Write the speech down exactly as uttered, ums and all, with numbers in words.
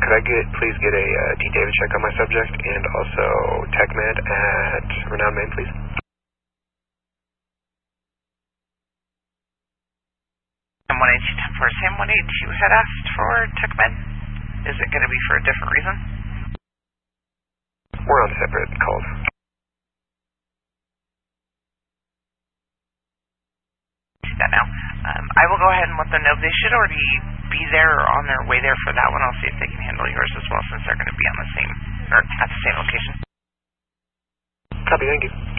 could I get please get a uh, D. David check on my subject and also TechMed at Renown, Maine, please? M one eight two ten four, Sam one eight two had asked for TechMed. Is it going to be for a different reason? We're on separate calls. See that now. Um, I will go ahead and let them know. They should already be there or on their way there for that one. I'll see if they can handle yours as well since they're going to be on the same, or at the same location. Copy, thank you.